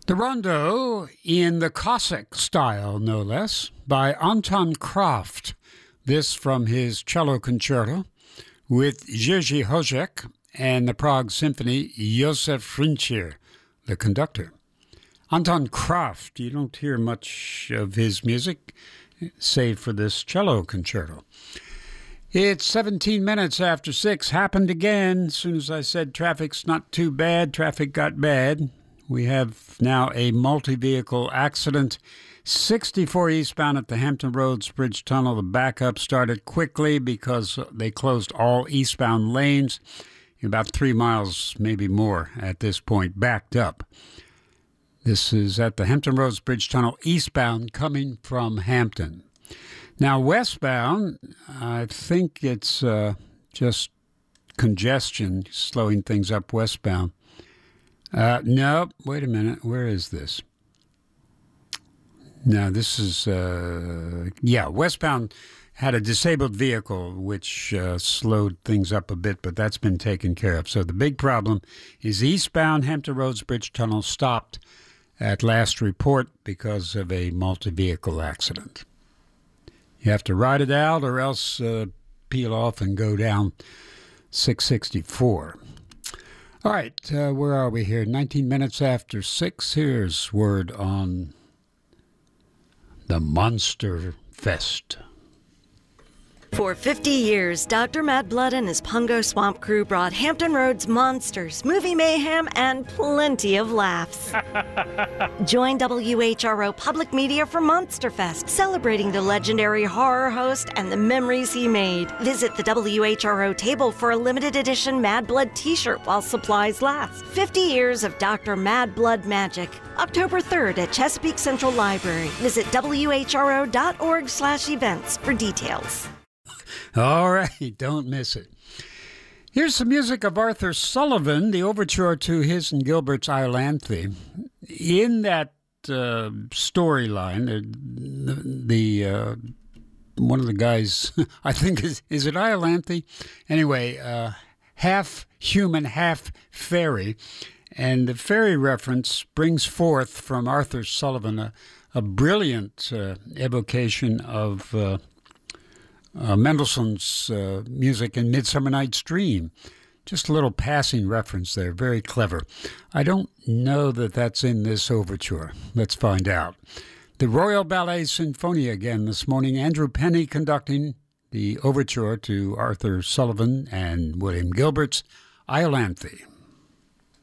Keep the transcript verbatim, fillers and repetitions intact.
The Rondo in the Cossack style, no less, by Anton Kraft. This from his cello concerto with Jerzy Hojek and the Prague Symphony, Josef Frinčer, the conductor. Anton Kraft, you don't hear much of his music, save for this cello concerto. It's seventeen minutes after six. Happened again. As soon as I said traffic's not too bad, traffic got bad. We have now a multi-vehicle accident. sixty-four eastbound at the Hampton Roads Bridge Tunnel. The backup started quickly because they closed all eastbound lanes. About three miles, maybe more, at this point, backed up. This is at the Hampton Roads Bridge Tunnel eastbound coming from Hampton. Now, westbound, I think it's uh, just congestion slowing things up westbound. Uh, no, wait a minute. Where is this? No, this is, uh, yeah, westbound had a disabled vehicle, which uh, slowed things up a bit, but that's been taken care of. So the big problem is eastbound Hampton Roads Bridge Tunnel stopped at last report because of a multi-vehicle accident. You have to ride it out or else uh, peel off and go down six sixty-four. All right, uh, where are we here? nineteen minutes after six. Here's word on the Monster Fest. For fifty years, Doctor Mad Blood and his Pungo Swamp crew brought Hampton Roads monsters, movie mayhem, and plenty of laughs. Join W H R O Public Media for Monster Fest, celebrating the legendary horror host and the memories he made. Visit the W H R O table for a limited edition Mad Blood t-shirt while supplies last. fifty years of Doctor Mad Blood magic. October third at Chesapeake Central Library. Visit W H R O dot org slash events for details. All right, don't miss it. Here's the music of Arthur Sullivan, the overture to his and Gilbert's Iolanthe. In that uh, storyline, the, the uh, one of the guys, I think, is, is it Iolanthe? Anyway, uh, half human, half fairy. And the fairy reference brings forth from Arthur Sullivan a, a brilliant uh, evocation of uh, Uh, Mendelssohn's uh, music in Midsummer Night's Dream. Just a little passing reference there. Very clever. I don't know that that's in this overture. Let's find out. The Royal Ballet Sinfonia again this morning. Andrew Penny conducting the overture to Arthur Sullivan and William Gilbert's Iolanthe.